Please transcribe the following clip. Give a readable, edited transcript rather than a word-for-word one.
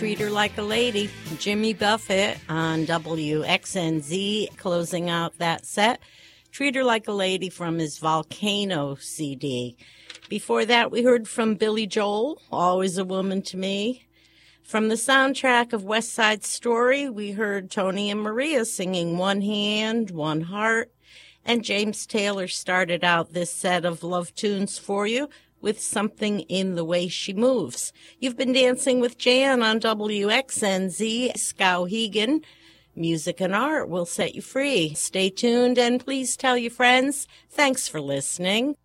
Treat Her Like a Lady, Jimmy Buffett on WXNZ, closing out that set. Treat Her Like a Lady from his Volcano CD. Before that, we heard from Billy Joel, Always a Woman to Me. From the soundtrack of West Side Story, we heard Tony and Maria singing One Hand, One Heart. And James Taylor started out this set of love tunes for you with Something in the Way She Moves. You've been dancing with Jan on WXNZ, Skowhegan. Music and art will set you free. Stay tuned and please tell your friends. Thanks for listening.